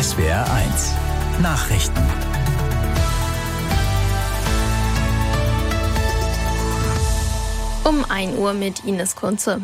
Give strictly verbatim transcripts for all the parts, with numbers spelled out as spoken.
S W R eins Nachrichten. Um ein Uhr mit Ines Kunze.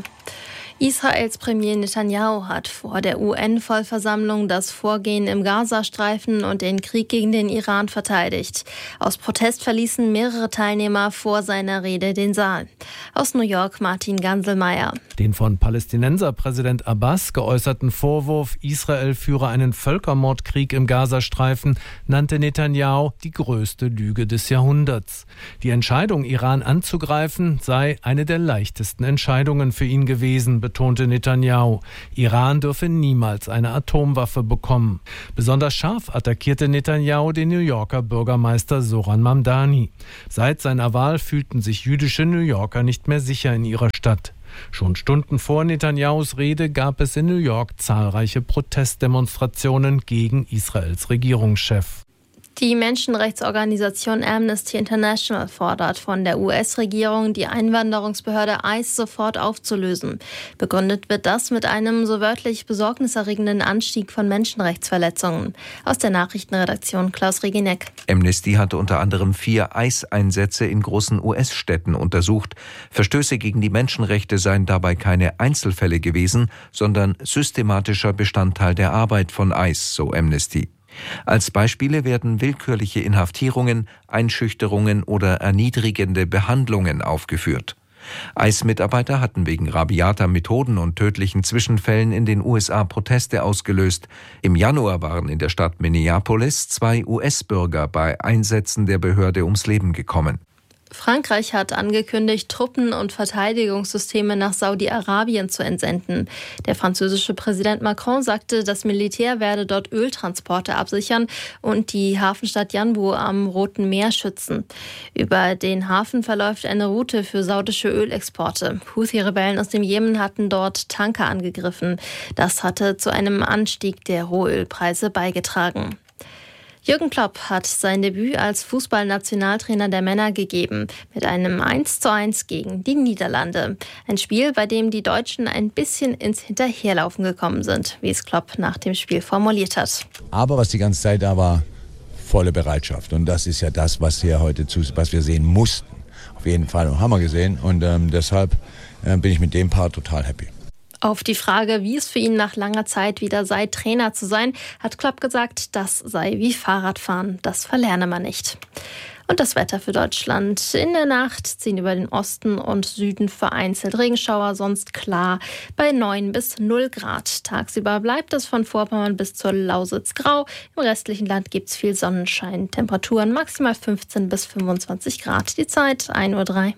Israels Premier Netanyahu hat vor der U N-Vollversammlung das Vorgehen im Gazastreifen und den Krieg gegen den Iran verteidigt. Aus Protest verließen mehrere Teilnehmer vor seiner Rede den Saal. Aus New York Martin Ganselmeier. Den von Palästinenserpräsident Abbas geäußerten Vorwurf, Israel führe einen Völkermordkrieg im Gazastreifen, nannte Netanyahu die größte Lüge des Jahrhunderts. Die Entscheidung, Iran anzugreifen, sei eine der leichtesten Entscheidungen für ihn gewesen, betonte Netanyahu. Iran dürfe niemals eine Atomwaffe bekommen. Besonders scharf attackierte Netanyahu den New Yorker Bürgermeister Zohran Mamdani. Seit seiner Wahl fühlten sich jüdische New Yorker nicht mehr sicher in ihrer Stadt. Schon Stunden vor Netanyahus Rede gab es in New York zahlreiche Protestdemonstrationen gegen Israels Regierungschef. Die Menschenrechtsorganisation Amnesty International fordert von der U S-Regierung, die Einwanderungsbehörde ICE sofort aufzulösen. Begründet wird das mit einem so wörtlich besorgniserregenden Anstieg von Menschenrechtsverletzungen. Aus der Nachrichtenredaktion Klaus Regineck. Amnesty hatte unter anderem vier ICE-Einsätze in großen U S-Städten untersucht. Verstöße gegen die Menschenrechte seien dabei keine Einzelfälle gewesen, sondern systematischer Bestandteil der Arbeit von ICE, so Amnesty. Als Beispiele werden willkürliche Inhaftierungen, Einschüchterungen oder erniedrigende Behandlungen aufgeführt. ICE-Mitarbeiter hatten wegen rabiater Methoden und tödlichen Zwischenfällen in den U S A Proteste ausgelöst. Im Januar waren in der Stadt Minneapolis zwei U S-Bürger bei Einsätzen der Behörde ums Leben gekommen. Frankreich hat angekündigt, Truppen und Verteidigungssysteme nach Saudi-Arabien zu entsenden. Der französische Präsident Macron sagte, das Militär werde dort Öltransporte absichern und die Hafenstadt Yanbu am Roten Meer schützen. Über den Hafen verläuft eine Route für saudische Ölexporte. Houthi-Rebellen aus dem Jemen hatten dort Tanker angegriffen. Das hatte zu einem Anstieg der Rohölpreise beigetragen. Jürgen Klopp hat sein Debüt als Fußballnationaltrainer der Männer gegeben, mit einem eins zu eins gegen die Niederlande. Ein Spiel, bei dem die Deutschen ein bisschen ins Hinterherlaufen gekommen sind, wie es Klopp nach dem Spiel formuliert hat. Aber was die ganze Zeit da war, volle Bereitschaft. Und das ist ja das, was wir heute zu, was wir sehen mussten. Auf jeden Fall haben wir gesehen. Und ähm, deshalb äh, bin ich mit dem Part total happy. Auf die Frage, wie es für ihn nach langer Zeit wieder sei, Trainer zu sein, hat Klopp gesagt, das sei wie Fahrradfahren, das verlerne man nicht. Und das Wetter für Deutschland. In der Nacht ziehen über den Osten und Süden vereinzelt Regenschauer, sonst klar bei neun bis null Grad. Tagsüber bleibt es von Vorpommern bis zur Lausitz grau. Im restlichen Land gibt es viel Sonnenschein. Temperaturen maximal fünfzehn bis fünfundzwanzig Grad. Die Zeit ein Uhr drei.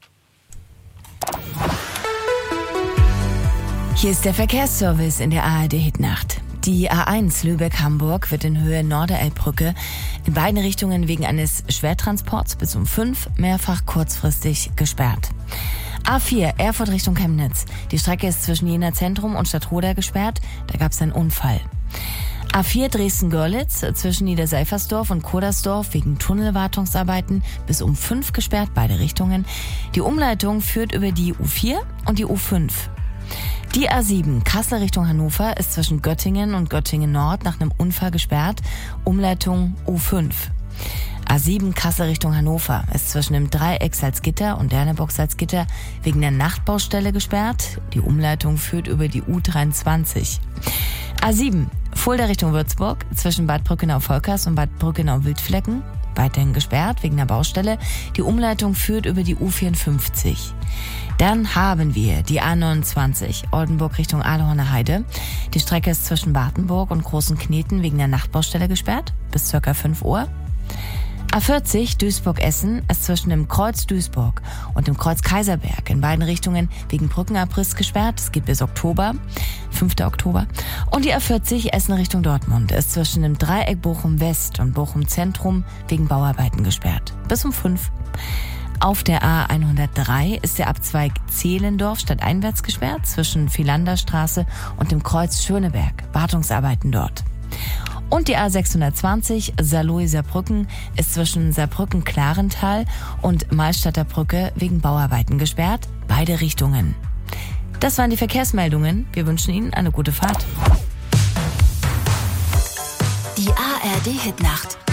Hier ist der Verkehrsservice in der A R D-Hitnacht. Die A eins Lübeck-Hamburg wird in Höhe Norderelbbrücke in beiden Richtungen wegen eines Schwertransports bis um fünf mehrfach kurzfristig gesperrt. A vier Erfurt Richtung Chemnitz. Die Strecke ist zwischen Jena Zentrum und Stadtroda gesperrt. Da gab es einen Unfall. A vier Dresden-Görlitz zwischen Niederseifersdorf und Kodersdorf wegen Tunnelwartungsarbeiten bis um fünf gesperrt, beide Richtungen. Die Umleitung führt über die U vier und die U fünf. Die A sieben Kassel Richtung Hannover ist zwischen Göttingen und Göttingen Nord nach einem Unfall gesperrt. Umleitung U fünf. A sieben Kassel Richtung Hannover ist zwischen dem Dreieck Salzgitter und Derneburg Salzgitter wegen der Nachtbaustelle gesperrt. Die Umleitung führt über die U dreiundzwanzig. A sieben Fulda Richtung Würzburg zwischen Bad Brückenau-Volkers und Bad Brückenau-Wildflecken. Weiterhin gesperrt wegen der Baustelle. Die Umleitung führt über die U vierundfünfzig. Dann haben wir die A neunundzwanzig Oldenburg Richtung Ahlhorner Heide. Die Strecke ist zwischen Wartenburg und Großen Kneten wegen der Nachtbaustelle gesperrt bis ca. fünf Uhr. A vierzig Duisburg-Essen ist zwischen dem Kreuz Duisburg und dem Kreuz Kaiserberg in beiden Richtungen wegen Brückenabriss gesperrt. Es geht bis Oktober, fünften Oktober. Und die A vierzig Essen Richtung Dortmund ist zwischen dem Dreieck Bochum West und Bochum Zentrum wegen Bauarbeiten gesperrt. Bis um fünf. Auf der A hundertdrei ist der Abzweig Zehlendorf stadteinwärts gesperrt zwischen Philanderstraße und dem Kreuz Schöneberg. Wartungsarbeiten dort. Und die A sechshundertzwanzig Saarlouis-Saarbrücken ist zwischen Saarbrücken-Klarental und Malstadter Brücke wegen Bauarbeiten gesperrt. Beide Richtungen. Das waren die Verkehrsmeldungen. Wir wünschen Ihnen eine gute Fahrt. Die A R D Hitnacht